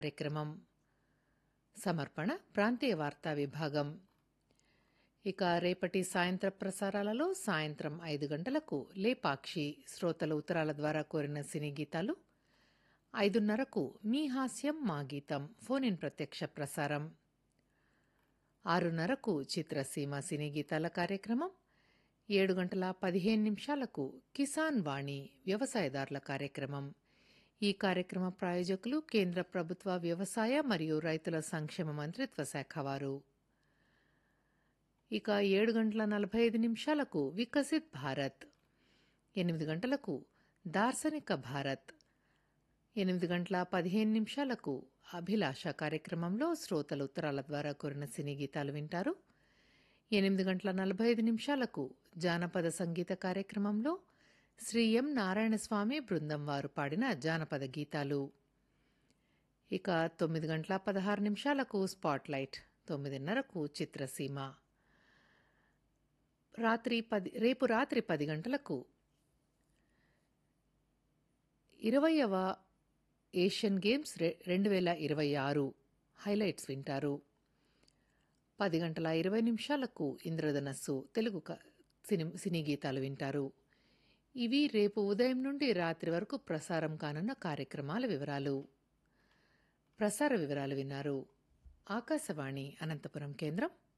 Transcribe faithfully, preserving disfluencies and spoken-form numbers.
కార్యక్రమం సమర్పణ ప్రాంతీయ వార్తా విభాగం. ఇక రేపటి సాయంత్ర ప్రసారాలలో సాయంత్రం ఐదు గంటలకు లేపాక్షి శ్రోతల ఉత్తరాల ద్వారా కోరిన సినీ గీతాలు, ఐదున్నరకు మీ హాస్యం మా గీతం ఫోన్ ఇన్ ప్రత్యక్ష ప్రసారం, ఆరున్నరకు చిత్రసీమ సినీ గీతాల కార్యక్రమం, ఏడు గంటల పదిహేను నిమిషాలకు కిసాన్ వాణి వ్యవసాయదారుల కార్యక్రమం. ఈ కార్యక్రమ ప్రాయోజకులు కేంద్ర ప్రభుత్వ వ్యవసాయ మరియు రైతుల సంక్షేమ మంత్రిత్వ శాఖ వారు. ఇక ఏడు గంటల నలభై ఐదు నిమిషాలకు వికసిత్ భారత్, ఎనిమిది గంటలకు దార్శనిక భారత్, ఎనిమిది గంటల పదిహేను నిమిషాలకు అభిలాష కార్యక్రమంలో శ్రోతల ఉత్తరాల ద్వారా కోరిన సినీ గీతాలు వింటారు. ఎనిమిది గంటల నలభై ఐదు నిమిషాలకు జానపద సంగీత కార్యక్రమంలో శ్రీ ఎం నారాయణస్వామి బృందం వారు పాడిన జానపద గీతాలు. ఇక తొమ్మిది గంటల పదహారు నిమిషాలకు స్పాట్లైట్, తొమ్మిదిన్నరకు చిత్రసీమ. రాత్రి పది రేపు రాత్రి పది గంటలకు ఇరవయవ ఏషియన్ గేమ్స్ రెండు వేల ఇరవై ఆరు హైలైట్స్ వింటారు. పది గంటల ఇరవై నిమిషాలకు ఇంద్రధనస్సు తెలుగు సినీ సినీ గీతాలు వింటారు. ఇవి రేపు ఉదయం నుండి రాత్రి వరకు ప్రసారం కానున్న కార్యక్రమాల వివరాలు. ప్రసార వివరాలు విన్నారు. ఆకాశవాణి అనంతపురం కేంద్రం.